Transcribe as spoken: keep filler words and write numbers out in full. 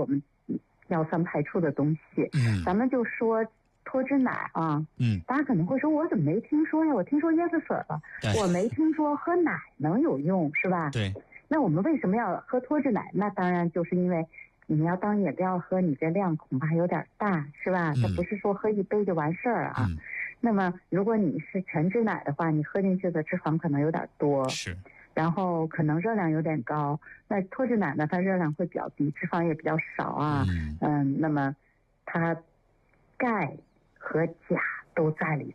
我们尿酸排出的东西。 嗯， 咱们就说脱脂奶啊， 嗯， 大家可能会说，我怎么没听说呀？我听说椰子水了，我没听说喝奶能有用，是吧？ 对。 那我们为什么要喝脱脂奶？那当然就是因为你们要当饮料喝，你这量恐怕有点大，是吧？它不是说喝一杯就完事儿啊。 嗯。 那么如果你是全脂奶的话，你喝进去的脂肪可能有点多， 是， 然后可能热量有点高。那脱脂奶呢，它热量会比较低，脂肪也比较少啊。 嗯， 嗯，那么它钙和钾都在里